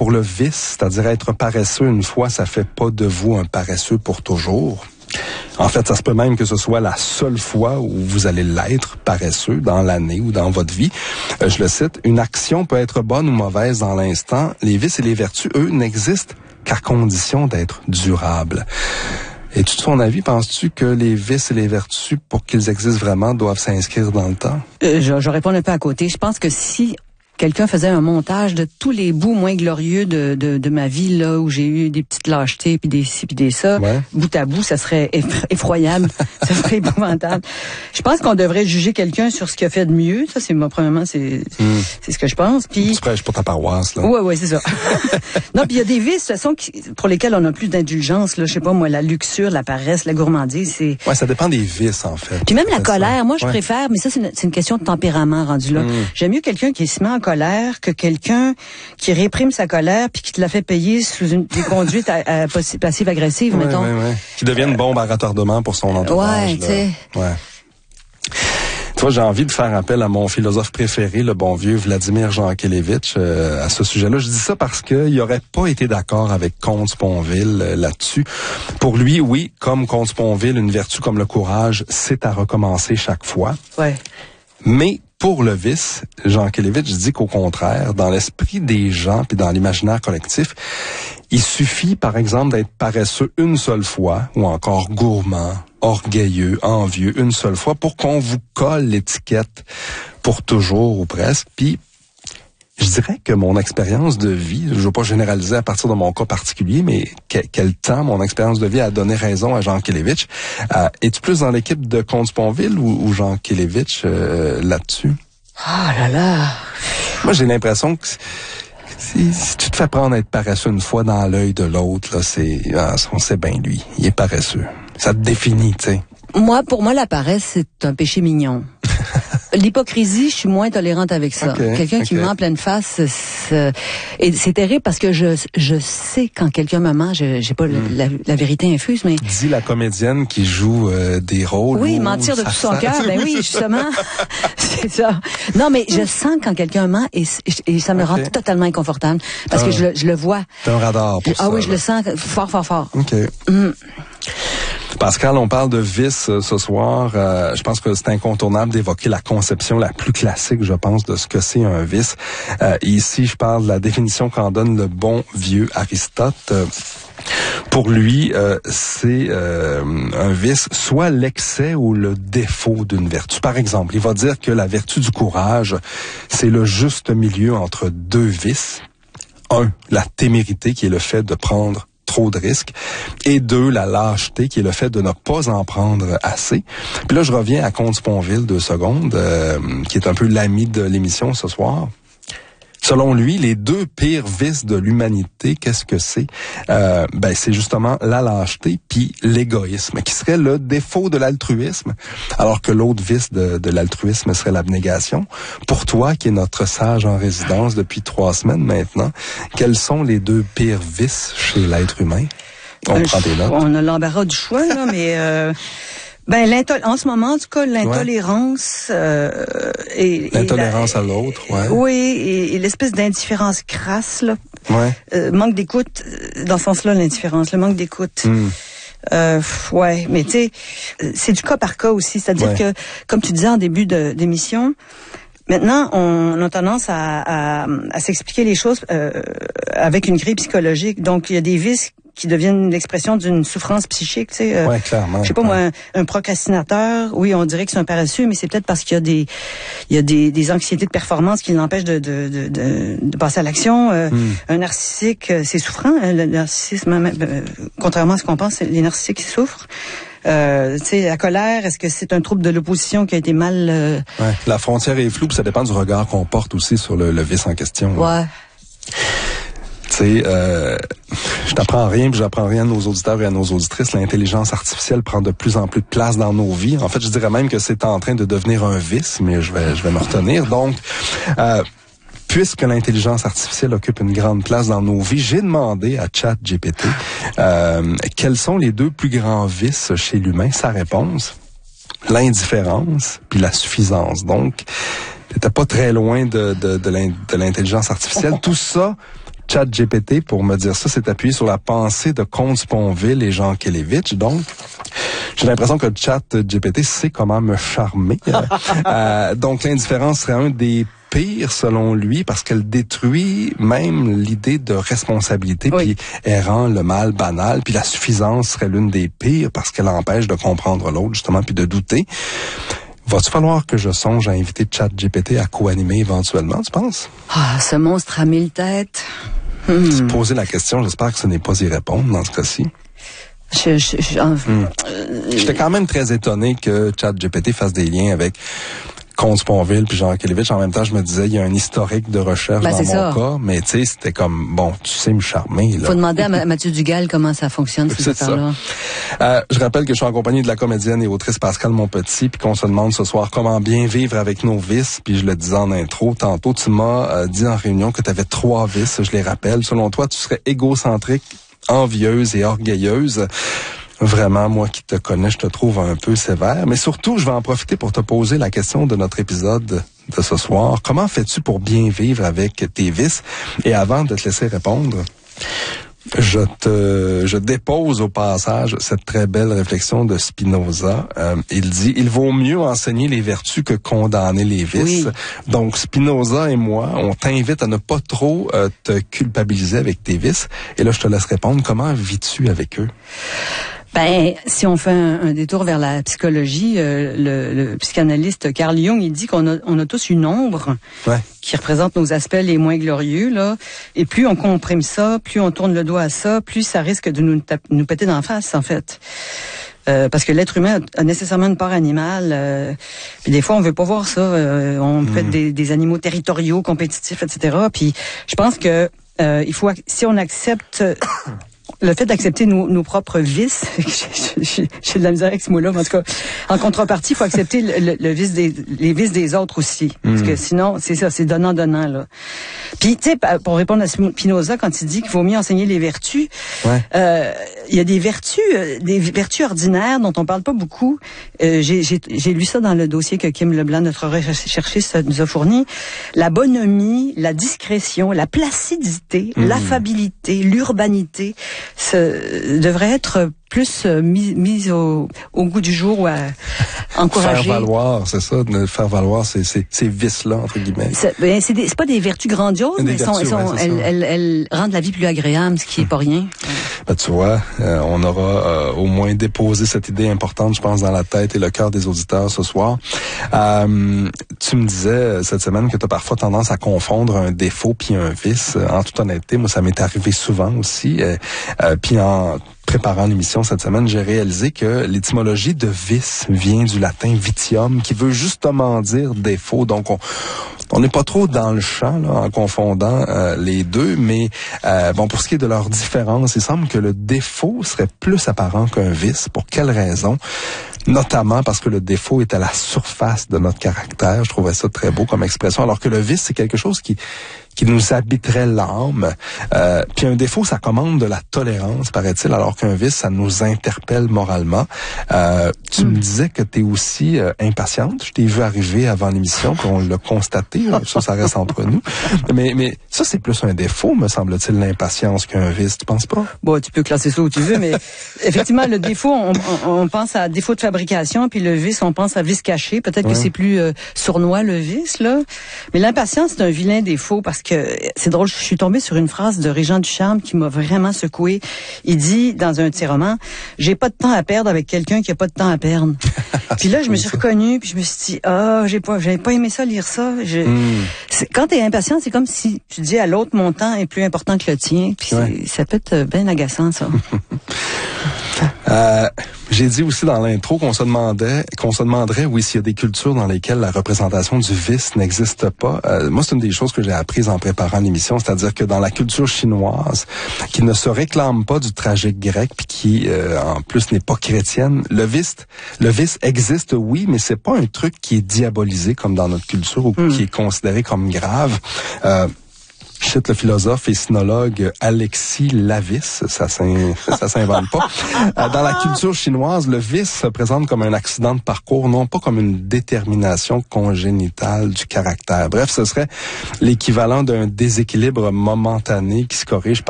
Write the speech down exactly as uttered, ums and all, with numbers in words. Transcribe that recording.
pour le vice, c'est-à-dire être paresseux une fois, ça fait pas de vous un paresseux pour toujours. En fait, ça se peut même que ce soit la seule fois où vous allez l'être paresseux dans l'année ou dans votre vie. Euh, je le cite, une action peut être bonne ou mauvaise dans l'instant. Les vices et les vertus, eux, n'existent qu'à condition d'être durables. Es-tu de son avis, penses-tu que les vices et les vertus, pour qu'ils existent vraiment, doivent s'inscrire dans le temps? Euh, je, je réponds un peu à côté. Je pense que si quelqu'un faisait un montage de tous les bouts moins glorieux de, de, de ma vie, là, où j'ai eu des petites lâchetés, puis des ci, puis des ça, ouais. bout à bout, ça serait effra- effroyable, ça serait épouvantable. Je pense qu'on devrait juger quelqu'un sur ce qu'il a fait de mieux. Ça, c'est moi, premièrement, c'est mm. c'est ce que je pense. Puis tu prêches pour ta paroisse, là. Ouais, ouais, c'est ça. Non, puis il y a des vices, de toute façon, qui, pour lesquels on a plus d'indulgence, là. Je sais pas, moi, la luxure, la paresse, la gourmandise, c'est... Ouais, ça dépend des vices, en fait. Puis même la colère, ça. moi, je ouais. préfère, mais ça, c'est une, c'est une question de tempérament rendu là. Mm. J'aime mieux quelqu'un qui se met en colère que quelqu'un qui réprime sa colère puis qui te la fait payer sous une, des conduites à, à passives-agressives, ouais, mettons. Ouais, ouais. Qui devient une bombe à retardement pour son entourage. Ouais, tu sais. Ouais. Tu vois, j'ai envie de faire appel à mon philosophe préféré, le bon vieux Vladimir Jankélévitch, euh, à ce sujet-là. Je dis ça parce qu'il n'aurait pas été d'accord avec Comte-Sponville euh, là-dessus. Pour lui, oui, comme Comte-Sponville, une vertu comme le courage, c'est à recommencer chaque fois. Ouais. Mais pour le vice, Jankélévitch dit qu'au contraire, dans l'esprit des gens puis dans l'imaginaire collectif, il suffit, par exemple, d'être paresseux une seule fois ou encore gourmand, orgueilleux, envieux une seule fois pour qu'on vous colle l'étiquette pour toujours ou presque. Puis, je dirais que mon expérience de vie, je ne veux pas généraliser à partir de mon cas particulier, mais quel, quel temps mon expérience de vie a donné raison à Jankélévitch. Euh, es-tu plus dans l'équipe de Comte-Sponville ou, ou Jankélévitch euh, là-dessus? Ah là là! Moi, j'ai l'impression que si, si tu te fais prendre à être paresseux une fois dans l'œil de l'autre, là, c'est, ah, on sait bien lui, il est paresseux. Ça te définit, tu sais. Moi, pour moi, la paresse, c'est un péché mignon. L'hypocrisie, je suis moins tolérante avec ça. Okay, quelqu'un okay. qui me ment en pleine face, c'est, et c'est terrible parce que je je sais quand quelqu'un me ment, je j'ai pas mm. la, la vérité infuse, mais dis la comédienne qui joue euh, des rôles. Oui, mentir de tout son cœur, ben oui, justement, c'est ça. Non, mais je sens quand quelqu'un ment et, et ça me okay. rend totalement inconfortable parce ah. que je le je le vois. T'as un radar pour ah ça. Ah oui, je là. le sens fort, fort, fort. Ok. Mm. Pascal, on parle de vice euh, ce soir. Euh, je pense que c'est incontournable d'évoquer la conception la plus classique, je pense, de ce que c'est un vice. Euh, ici, je parle de la définition qu'en donne le bon vieux Aristote. Euh, pour lui, euh, c'est euh, un vice, soit l'excès ou le défaut d'une vertu. Par exemple, il va dire que la vertu du courage, c'est le juste milieu entre deux vices. Un, la témérité, qui est le fait de prendre trop de risques, et deux, la lâcheté, qui est le fait de ne pas en prendre assez. Puis là, je reviens à Comte-Sponville deux secondes, euh, qui est un peu l'ami de l'émission ce soir. Selon lui, les deux pires vices de l'humanité, qu'est-ce que c'est? Euh, ben, c'est justement la lâcheté puis l'égoïsme, qui serait le défaut de l'altruisme, alors que l'autre vice de, de l'altruisme serait l'abnégation. Pour toi, qui est notre sage en résidence depuis trois semaines maintenant, quels sont les deux pires vices chez l'être humain? On euh, prend des notes. On a l'embarras du choix, là, mais... Euh... Ben, l'intol- en ce moment, en tout cas, l'intolérance ouais. euh, et l'intolérance et la, à l'autre, ouais. Oui, et, et l'espèce d'indifférence crasse, là. Ouais. Euh, manque d'écoute, dans ce sens-là, l'indifférence, le manque d'écoute. Mm. Euh, ouais, mais tu sais, c'est du cas par cas aussi, c'est-à-dire ouais. que, comme tu disais en début de, d'émission, maintenant, on a tendance à, à, à s'expliquer les choses euh, avec une grille psychologique. Donc, il y a des vices qui deviennent l'expression d'une souffrance psychique, tu sais. Euh, ouais, clairement. Je sais pas, ouais. moi, un, un procrastinateur, oui, on dirait que c'est un paresseux, mais c'est peut-être parce qu'il y a des, il y a des, des anxiétés de performance qui l'empêchent de, de, de, de, de passer à l'action. Euh, mm. Un narcissique, c'est souffrant, hein, le narcissisme, euh, contrairement à ce qu'on pense, les narcissiques qui souffrent. Euh, tu sais, la colère, est-ce que c'est un trouble de l'opposition qui a été mal... Euh... Ouais, la frontière est floue, puis ça dépend du regard qu'on porte aussi sur le, le vice en question. Ouais. Là. Tu sais, euh, je t'apprends rien, puis j'apprends rien à nos auditeurs et à nos auditrices. L'intelligence artificielle prend de plus en plus de place dans nos vies. En fait, je dirais même que c'est en train de devenir un vice, mais je vais, je vais me retenir. Donc, euh, puisque l'intelligence artificielle occupe une grande place dans nos vies, j'ai demandé à ChatGPT euh, quels sont les deux plus grands vices chez l'humain. Sa réponse, l'indifférence puis la suffisance. Donc, t'étais pas très loin de, de, de l'intelligence artificielle. Tout ça, ChatGPT, pour me dire ça, s'est appuyé sur la pensée de Comte Sponville et Jean Kelevitch. Donc, j'ai l'impression que ChatGPT sait comment me charmer. euh, donc, l'indifférence serait un des pire selon lui parce qu'elle détruit même l'idée de responsabilité, oui. Puis elle rend le mal banal, puis la suffisance serait l'une des pires parce qu'elle empêche de comprendre l'autre justement puis de douter. Va-t-il falloir que je songe à inviter ChatGPT à co-animer éventuellement, tu penses? Ah, ce monstre à mille têtes. Hmm. Tu posais la question, j'espère que ce n'est pas y répondre dans ce cas-ci. Je, je, je, hmm. euh, J'étais quand même très étonné que ChatGPT fasse des liens avec Comte Sponville puis Jean Kelevitch. En même temps, je me disais, il y a un historique de recherche ben, dans mon ça. cas, mais tu sais, c'était comme, bon, tu sais me charmer. Il faut demander à Mathieu Dugal comment ça fonctionne, ces affaires-là. Euh, je rappelle que je suis en compagnie de la comédienne et autrice Pascale Monpetit, puis qu'on se demande ce soir comment bien vivre avec nos vices, puis je le disais en intro, tantôt, tu m'as euh, dit en réunion que tu avais trois vices, je les rappelle. Selon toi, tu serais égocentrique, envieuse et orgueilleuse. Vraiment, moi qui te connais, je te trouve un peu sévère. Mais surtout, je vais en profiter pour te poser la question de notre épisode de ce soir. Comment fais-tu pour bien vivre avec tes vices? Et avant de te laisser répondre, je te, je dépose au passage cette très belle réflexion de Spinoza. Euh, il dit, il vaut mieux enseigner les vertus que condamner les vices. Oui. Donc, Spinoza et moi, on t'invite à ne pas trop euh, te culpabiliser avec tes vices. Et là, je te laisse répondre. Comment vis-tu avec eux? Ben, si on fait un, un détour vers la psychologie, euh, le, le psychanalyste Carl Jung, il dit qu'on a, on a tous une ombre ouais. qui représente nos aspects les moins glorieux, là. Et plus on comprime ça, plus on tourne le doigt à ça, plus ça risque de nous, taper, nous péter dans la face, en fait. Euh, parce que l'être humain a nécessairement une part animale. Euh, puis des fois, on veut pas voir ça. Euh, on peut être des, des animaux territoriaux, compétitifs, et cetera. Puis je pense que euh, il faut, si on accepte le fait d'accepter nos, nos propres vices, j'ai de la misère avec ce mot-là, mais en tout cas, en contrepartie, il faut accepter le, le, le vice des, les vices des autres aussi. Mmh. Parce que sinon, c'est ça, c'est donnant-donnant, là. Puis, tu sais, pour répondre à Spinoza, quand il dit qu'il vaut mieux enseigner les vertus, ouais. euh, il y a des vertus, des vertus ordinaires dont on parle pas beaucoup. Euh, j'ai lu ça dans le dossier que Kim Leblanc, notre recherchiste, nous a fourni. La bonhomie, la discrétion, la placidité, mmh. l'affabilité, l'urbanité, ce devrait être plus euh, mis, mis au, au goût du jour ou à encourager. Faire valoir, c'est ça, de faire valoir ces, ces, ces vices-là, entre guillemets. C'est ben, c'est pas des vertus grandioses, des mais vertus, sont, sont, ouais, elles, elles, elles rendent la vie plus agréable, ce qui est pas rien. Ben, tu vois, euh, on aura euh, au moins déposé cette idée importante, je pense, dans la tête et le cœur des auditeurs ce soir. Euh, tu me disais cette semaine que tu as parfois tendance à confondre un défaut puis un vice. En toute honnêteté, moi, ça m'est arrivé souvent aussi. Euh, euh, puis en préparant l'émission cette semaine, j'ai réalisé que l'étymologie de vice vient du latin vitium, qui veut justement dire défaut. Donc, on on n'est pas trop dans le champ là, en confondant euh, les deux, mais euh, bon, pour ce qui est de leur différence, il semble que le défaut serait plus apparent qu'un vice. Pour quelle raison? Notamment parce que le défaut est à la surface de notre caractère. Je trouvais ça très beau comme expression, alors que le vice, c'est quelque chose qui qui nous habiterait l'âme. Euh, puis un défaut, ça commande de la tolérance, paraît-il, alors qu'un vice, ça nous interpelle moralement. Euh, tu mm. me disais que tu es aussi euh, impatiente. Je t'ai vu arriver avant l'émission, puis on l'a constaté. Ça, ça reste entre nous. Mais, mais ça, c'est plus un défaut, me semble-t-il, l'impatience qu'un vice. Tu penses pas? Bon, tu peux classer ça où tu veux, mais effectivement, le défaut, on, on, on pense à défaut de fabrication, puis le vice, on pense à vice caché. Peut-être ouais. que c'est plus euh, sournois, le vice, là. Mais l'impatience, c'est un vilain défaut parce que c'est drôle, je suis tombée sur une phrase de Régent Ducharme qui m'a vraiment secouée. Il dit dans un de ses romans, j'ai pas de temps à perdre avec quelqu'un qui a pas de temps à perdre. Puis là, je me suis reconnue, puis je me suis dit, ah, oh, j'ai pas, j'avais pas aimé ça lire ça. Je, mm. Quand t'es impatient, c'est comme si tu dis à l'autre, mon temps est plus important que le tien. Puis ouais. ça peut être bien agaçant, ça. euh, j'ai dit aussi dans l'intro qu'on se demandait, qu'on se demanderait, oui, s'il y a des cultures dans lesquelles la représentation du vice n'existe pas. Euh, moi, c'est une des choses que j'ai apprises en préparant l'émission, c'est-à-dire que dans la culture chinoise, qui ne se réclame pas du tragique grec, puis qui, euh, en plus, n'est pas chrétienne, le vice, le vice existe, oui, mais c'est pas un truc qui est diabolisé comme dans notre culture ou mmh. qui est considéré comme grave. Euh, Je cite le philosophe et sinologue Alexis Lavis, ça ça s'invente pas. Dans la culture chinoise, le vice se présente comme un accident de parcours, non pas comme une détermination congénitale du caractère. Bref, ce serait l'équivalent d'un déséquilibre momentané qui se corrige par